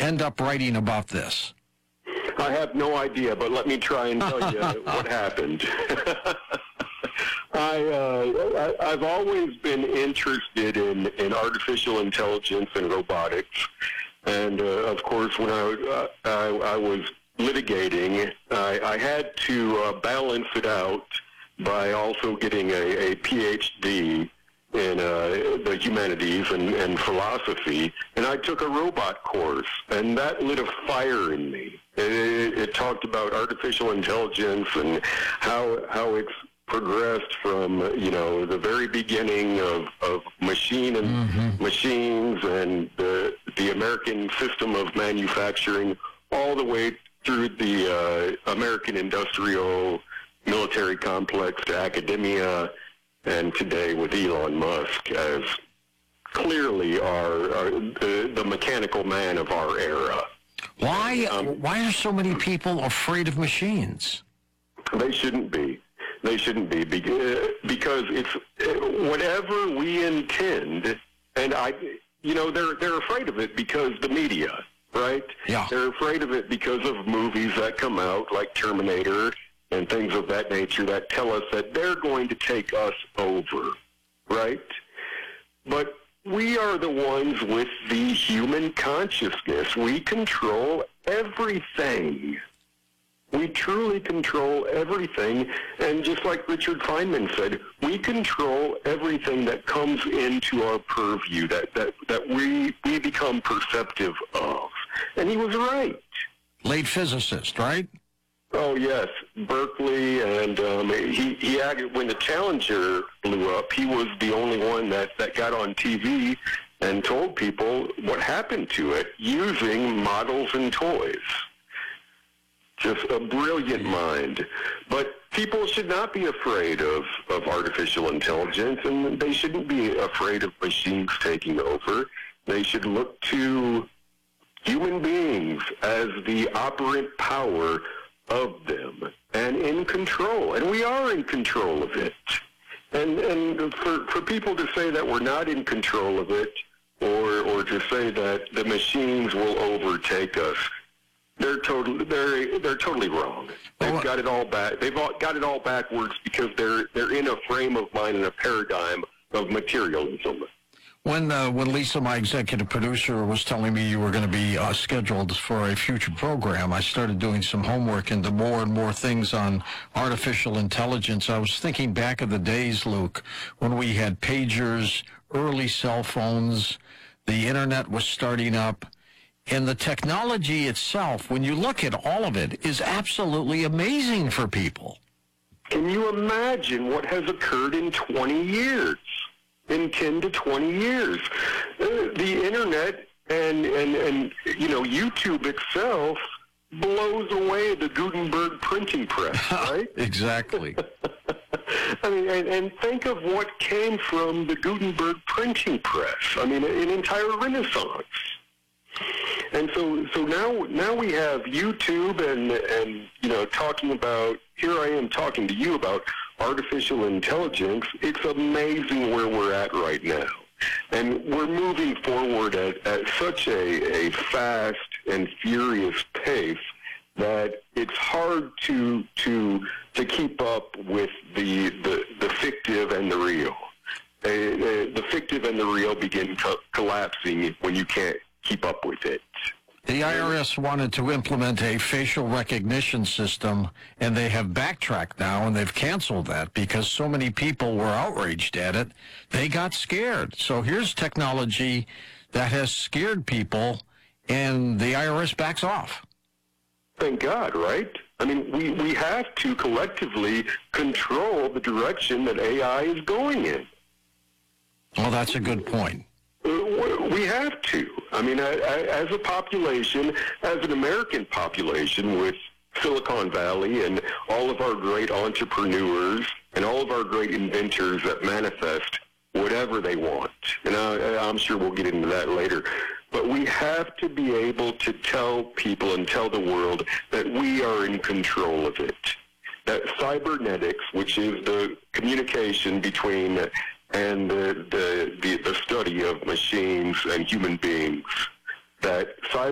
end up writing about this? I have no idea, but let me try and tell you what happened. I've always been interested in artificial intelligence and robotics, and of course, when I was litigating, I had to balance it out by also getting a PhD in the humanities and philosophy, and I took a robot course, and that lit a fire in me. It talked about artificial intelligence and how it's progressed from the very beginning of machines and the American system of manufacturing, all the way through the American industrial military complex to academia, and today with Elon Musk as clearly the mechanical man of our era. Why are so many people afraid of machines? They shouldn't be. They shouldn't be, because it's whatever we intend, and they're afraid of it because the media, right? Yeah. They're afraid of it because of movies that come out like Terminator and things of that nature that tell us that they're going to take us over, right? But we are the ones with the human consciousness. We control everything. We truly control everything, and just like Richard Feynman said, we control everything that comes into our purview, that we become perceptive of. And he was right. Late physicist, right? Oh, yes, Berkeley, and he added, when the Challenger blew up, he was the only one that got on TV and told people what happened to it using models and toys. Just a brilliant mind. But people should not be afraid of artificial intelligence, and they shouldn't be afraid of machines taking over. They should look to human beings as the operant power of them and in control. And we are in control of it. And for people to say that we're not in control of it, or to say that the machines will overtake us, they're totally wrong. They've got it all back. They've got it all backwards because they're in a frame of mind and a paradigm of materialism. When Lisa, my executive producer, was telling me you were going to be scheduled for a future program, I started doing some homework into more and more things on artificial intelligence. I was thinking back of the days, Luke, when we had pagers, early cell phones, the internet was starting up, and the technology itself, when you look at all of it, is absolutely amazing for people. Can you imagine what has occurred in 20 years? In 10 to 20 years. The internet and YouTube itself blows away the Gutenberg printing press, right? Exactly. I mean, and think of what came from the Gutenberg printing press. I mean, an entire renaissance. And so now we have YouTube and talking about, here I am talking to you about artificial intelligence. It's amazing where we're at right now. And we're moving forward at such a fast and furious pace that it's hard to keep up with the fictive and the real. The fictive and the real begin collapsing when you can't keep up with it. The IRS wanted to implement a facial recognition system, and they have backtracked now, and they've canceled that because so many people were outraged at it. They got scared. So here's technology that has scared people, and the IRS backs off. Thank God, right? I mean, we have to collectively control the direction that AI is going in. Well, that's a good point. We have to. I mean, as a population, as an American population with Silicon Valley and all of our great entrepreneurs and all of our great inventors that manifest whatever they want. And I'm sure we'll get into that later. But we have to be able to tell people and tell the world that we are in control of it. That cybernetics, which is the communication between and the study of machines and human beings, that